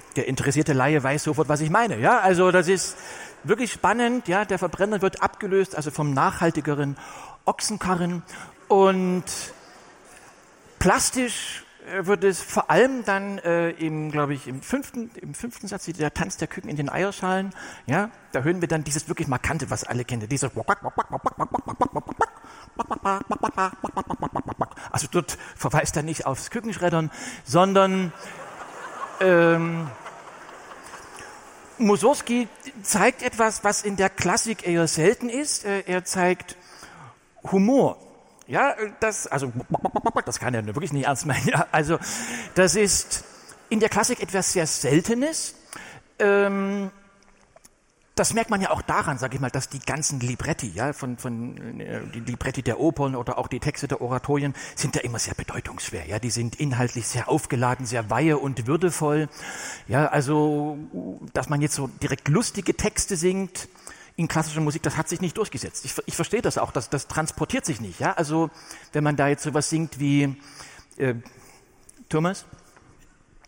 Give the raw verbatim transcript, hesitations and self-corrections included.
Der interessierte Laie weiß sofort, was ich meine. Ja, also das ist wirklich spannend. Ja, der Verbrenner wird abgelöst, also vom nachhaltigeren Ochsenkarren. Und plastisch wird es vor allem dann äh, im, glaube ich, im fünften, im fünften Satz, der Tanz der Küken in den Eierschalen. Ja, da hören wir dann dieses wirklich markante, was alle kennen, dieses. Also dort verweist er nicht aufs Kükenschreddern, sondern ähm, Mussorgsky zeigt etwas, was in der Klassik eher selten ist. Er zeigt Humor. Ja, das, also, das kann er wirklich nicht ernst meinen. Ja, also, das ist in der Klassik etwas sehr Seltenes. Ähm, das merkt man ja auch daran, sage ich mal, dass die ganzen Libretti, ja, von, von äh, die Libretti der Opern oder auch die Texte der Oratorien sind ja immer sehr bedeutungsschwer. Ja, die sind inhaltlich sehr aufgeladen, sehr weihe und würdevoll. Ja, also, dass man jetzt so direkt lustige Texte singt in klassischer Musik, das hat sich nicht durchgesetzt. Ich, ich verstehe das auch, das, das transportiert sich nicht. Ja, also, wenn man da jetzt sowas singt wie äh, Thomas.